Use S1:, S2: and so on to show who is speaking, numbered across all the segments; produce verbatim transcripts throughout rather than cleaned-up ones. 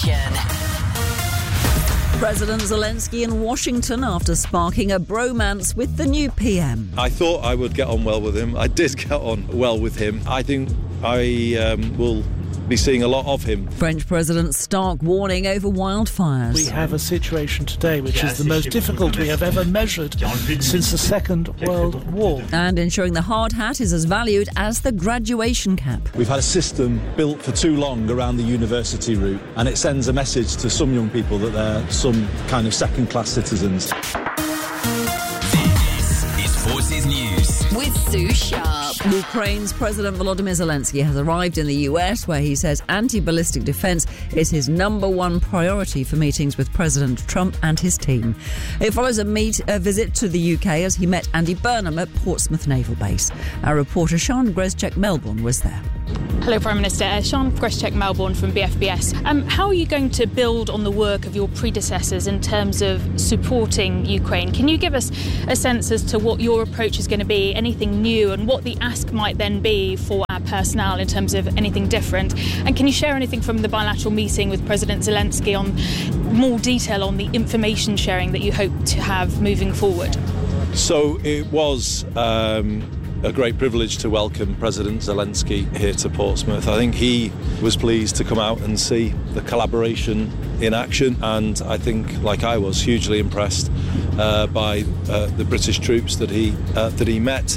S1: President Zelensky in Washington after sparking a bromance with the new P M.
S2: I thought I would get on well with him. I did get on well with him. I think I um, will be seeing a lot of him.
S1: French President stark warning over wildfires.
S3: We have a situation today which is the most difficult we have ever measured since the Second World War.
S1: And ensuring the hard hat is as valued as the graduation cap.
S2: We've had a system built for too long around the university route, and it sends a message to some young people that they're some kind of second-class citizens.
S4: This is Forces News
S1: with Sue Sharp. Ukraine's President Volodymyr Zelensky has arrived in the U S, where he says anti-ballistic defence is his number one priority for meetings with President Trump and his team. It follows a, meet, a visit to the U K as he met Andy Burnham at Portsmouth Naval Base. Our reporter Sean Greszczyk-Melbourne was there.
S5: Hello, Prime Minister. Uh, Sean Greszczyk-Melbourne from B F B S. Um, how are you going to build on the work of your predecessors in terms of supporting Ukraine? Can you give us a sense as to what your approach is going to be, anything new, and what the ask might then be for our personnel in terms of anything different? And can you share anything from the bilateral meeting with President Zelensky on more detail on the information sharing that you hope to have moving forward?
S2: So it was Um a great privilege to welcome President Zelensky here to Portsmouth. I think he was pleased to come out and see the collaboration in action, and I think, like I was, hugely impressed uh, by uh, the British troops that he uh, that he met.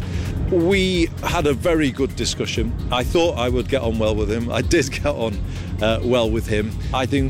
S2: We had a very good discussion. I thought I would get on well with him. I did get on uh, well with him. I think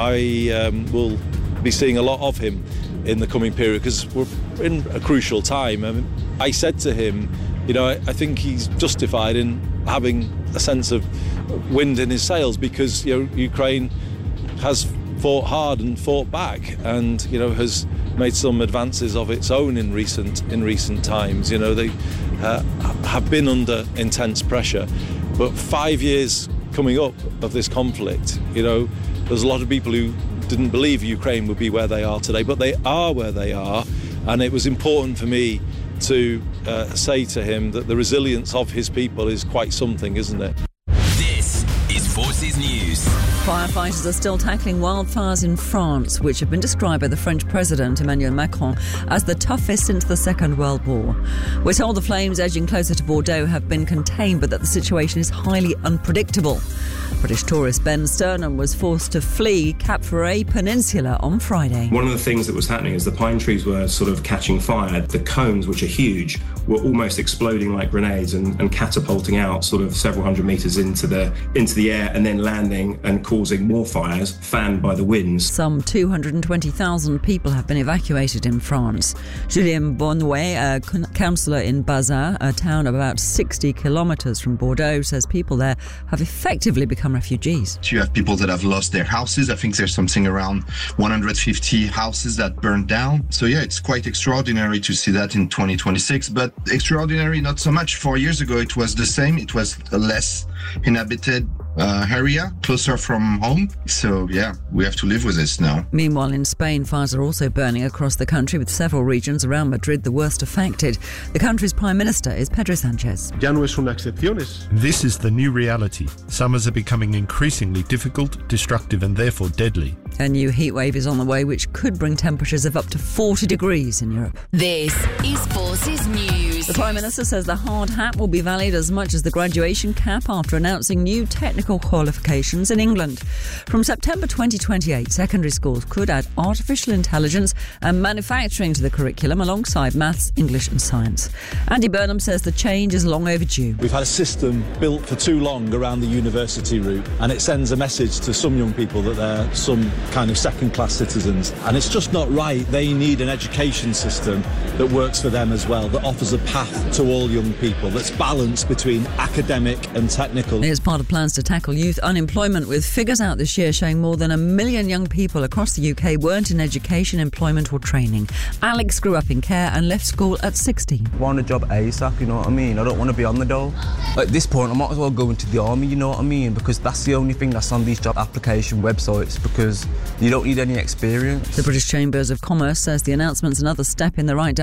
S2: I um, will be seeing a lot of him in the coming period, because we're in a crucial time. I mean, I said to him, you know, I, I think he's justified in having a sense of wind in his sails, because, you know, Ukraine has fought hard and fought back, and, you know, has made some advances of its own in recent in recent times. You know, they uh, have been under intense pressure, but five years coming up of this conflict, you know, there's a lot of people who didn't believe Ukraine would be where they are today, but they are where they are, and it was important for me to uh, say to him that the resilience of his people is quite something, isn't it?
S4: This is Forces News.
S1: Firefighters are still tackling wildfires in France, which have been described by the French President Emmanuel Macron as the toughest since the Second World War. We're told the flames edging closer to Bordeaux have been contained, but that the situation is highly unpredictable. British tourist Ben Sternham was forced to flee Cap Ferret Peninsula on Friday.
S6: One of the things that was happening is the pine trees were sort of catching fire. The cones, which are huge, were almost exploding like grenades and, and catapulting out sort of several hundred metres into the into the air, and then landing and causing more fires, fanned by the winds.
S1: Some two hundred twenty thousand people have been evacuated in France. Julien Bonouet, a councillor in Bazin, a town about sixty kilometres from Bordeaux, says people there have effectively become refugees.
S7: You have people that have lost their houses. I think there's something around one hundred fifty houses that burned down. So yeah, it's quite extraordinary to see that in twenty twenty-six, but extraordinary not so much. Four years ago it was the same. It was a less inhabited uh, area, closer from home. So yeah, we have to live with this now.
S1: Meanwhile, in Spain, fires are also burning across the country, with several regions around Madrid the worst affected. The country's Prime Minister is Pedro Sanchez.
S8: This is the new reality. Summers are becoming increasingly difficult, destructive and therefore deadly.
S1: A new heatwave is on the way, which could bring temperatures of up to forty degrees in Europe.
S9: This is Forces News.
S1: The Prime Minister says the hard hat will be valid as much as the graduation cap after announcing new technical qualifications in England. From September twenty twenty-eight, secondary schools could add artificial intelligence and manufacturing to the curriculum alongside maths, English and science. Andy Burnham says the change is long overdue.
S2: We've had a system built for too long around the university route, and it sends a message to some young people that they're some kind of second-class citizens, and it's just not right. They need an education system that works for them as well, that offers a path to all young people, that's balanced between academic and technical.
S1: It's part of plans to tackle youth unemployment, with figures out this year showing more than a million young people across the U K weren't in education, employment or training. Alex grew up in care and left school at sixteen.
S10: I want a job ASAP, you know what I mean? I don't want to be on the dole. At this point, I might as well go into the army, you know what I mean? Because that's the only thing that's on these job application websites, because you don't need any experience.
S1: The British Chambers of Commerce says the announcement's another step in the right direction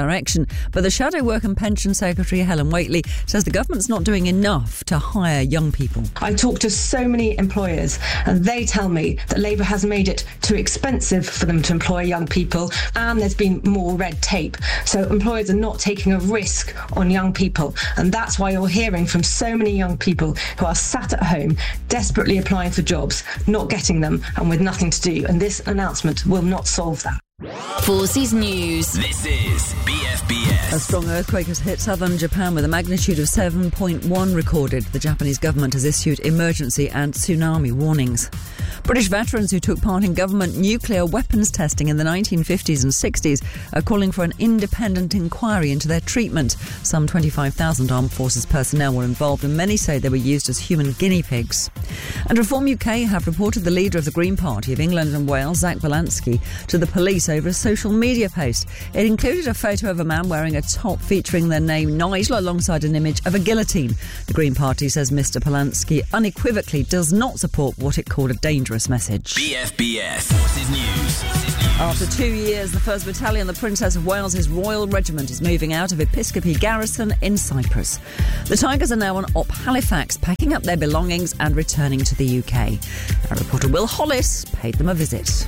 S1: direction. But the Shadow Work and Pension Secretary Helen Whately says the government's not doing enough to hire young people.
S11: I talk to so many employers and they tell me that Labour has made it too expensive for them to employ young people, and there's been more red tape. So employers are not taking a risk on young people, and that's why you're hearing from so many young people who are sat at home desperately applying for jobs, not getting them, and with nothing to do. And this announcement will not solve that.
S9: Forces News.
S4: This is B F B S.
S1: A strong earthquake has hit southern Japan with a magnitude of seven point one recorded. The Japanese government has issued emergency and tsunami warnings. British veterans who took part in government nuclear weapons testing in the nineteen fifties and sixties are calling for an independent inquiry into their treatment. Some twenty-five thousand armed forces personnel were involved, and many say they were used as human guinea pigs. And Reform U K have reported the leader of the Green Party of England and Wales, Zach Balansky, to the police over a social media post. It included a photo of a man wearing a top featuring the name Nigel alongside an image of a guillotine. The Green Party says Mr Balansky unequivocally does not support what it called a dangerous message.
S4: B F B S Forces News.
S1: After two years, the first Battalion, the Princess of Wales's Royal Regiment, is moving out of Episcopi Garrison in Cyprus. The Tigers are now on Op Halifax, packing up their belongings and returning to the U K. Our reporter Will Hollis paid them a visit.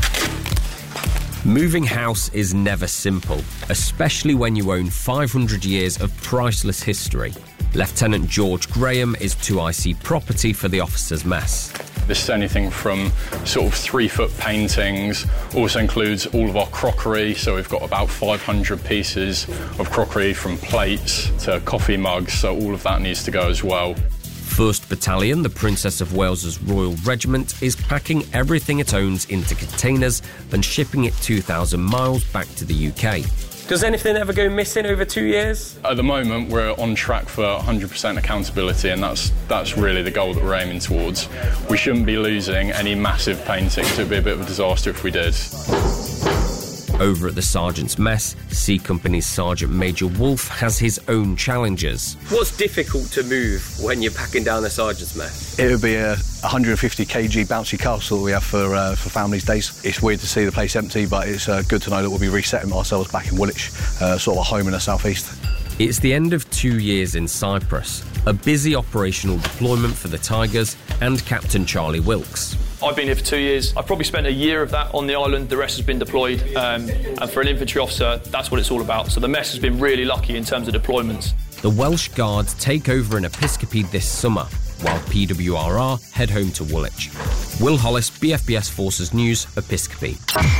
S12: Moving house is never simple, especially when you own five hundred years of priceless history. Lieutenant George Graham is to I C property for the officers' mess.
S13: This is anything from sort of three-foot paintings, also includes all of our crockery, so we've got about five hundred pieces of crockery, from plates to coffee mugs, so all of that needs to go as well.
S12: first Battalion, the Princess of Wales's Royal Regiment, is packing everything it owns into containers and shipping it two thousand miles back to the U K.
S14: Does anything ever go missing over two years?
S13: At the moment, we're on track for one hundred percent accountability, and that's that's really the goal that we're aiming towards. We shouldn't be losing any massive paintings. It would be a bit of a disaster if we did.
S12: Over at the Sergeant's Mess, C Company's Sergeant Major Wolf has his own challenges.
S14: What's difficult to move when you're packing down the Sergeant's Mess?
S15: It would be a one hundred fifty kilogram bouncy castle we have for uh, for families' days. It's weird to see the place empty, but it's uh, good to know that we'll be resetting ourselves back in Woolwich, uh, sort of a home in the southeast.
S12: It's the end of two years in Cyprus, a busy operational deployment for the Tigers and Captain Charlie Wilkes.
S16: I've been here for two years. I've probably spent a year of that on the island. The rest has been deployed. Um, and for an infantry officer, that's what it's all about. So the mess has been really lucky in terms of deployments.
S12: The Welsh Guards take over in Episcopi this summer, while P W R R head home to Woolwich. Will Hollis, B F B S Forces News, Episcopi.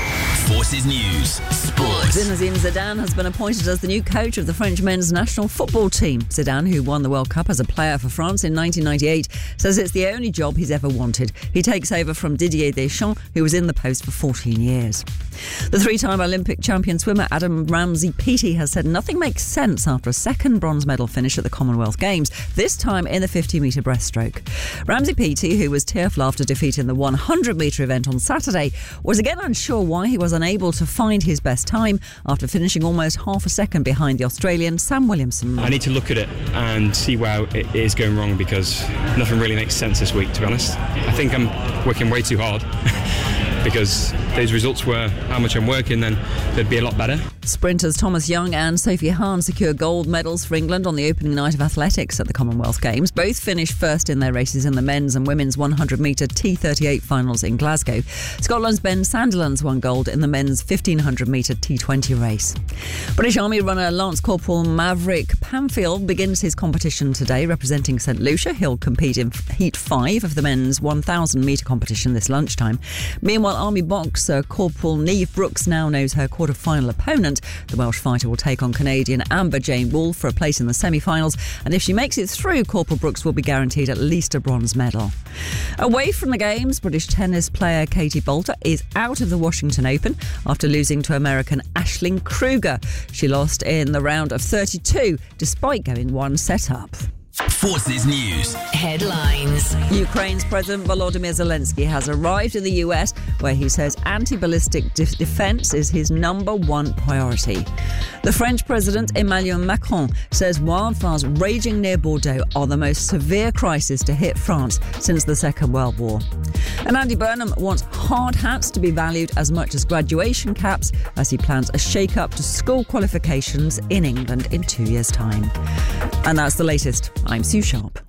S4: Forces News Sports.
S1: Zinedine Zidane has been appointed as the new coach of the French men's national football team. Zidane, who won the World Cup as a player for France in nineteen ninety-eight, says it's the only job he's ever wanted. He takes over from Didier Deschamps, who was in the post for fourteen years. The three-time Olympic champion swimmer Adam Ramsey-Peaty has said nothing makes sense after a second bronze medal finish at the Commonwealth Games, this time in the fifty metre breaststroke. Ramsey-Peaty, who was tearful after defeating the one hundred metre event on Saturday, was again unsure why he was unable to find his best time after finishing almost half a second behind the Australian Sam Williamson.
S17: I need to look at it and see where it is going wrong, because nothing really makes sense this week, to be honest. I think I'm working way too hard. Because if those results were how much I'm working, then they'd be a lot better.
S1: Sprinters Thomas Young and Sophie Hahn secure gold medals for England on the opening night of athletics at the Commonwealth Games. Both finished first in their races in the men's and women's one hundred metre T thirty-eight finals in Glasgow. Scotland's Ben Sandilands won gold in the men's fifteen hundred metre T twenty race. British Army runner Lance Corporal Maverick Pamfield begins his competition today representing St Lucia. He'll compete in Heat five of the men's one thousand metre competition this lunchtime. Meanwhile, Army boxer Corporal Niamh Brooks now knows her quarter-final opponent. The Welsh fighter will take on Canadian Amber Jane Wolfe for a place in the semi-finals, and if she makes it through, Corporal Brooks will be guaranteed at least a bronze medal. Away from the Games, British tennis player Katie Boulter is out of the Washington Open after losing to American Aisling Kruger. She lost in the round of thirty-two, despite going one set up.
S4: Forces News.
S9: Headlines.
S1: Ukraine's President Volodymyr Zelensky has arrived in the U S, where he says anti-ballistic de- defence is his number one priority. The French President Emmanuel Macron says wildfires raging near Bordeaux are the most severe crisis to hit France since the Second World War. And Andy Burnham wants hard hats to be valued as much as graduation caps, as he plans a shake-up to school qualifications in England in two years' time. And that's the latest. I'm Sue Sharp.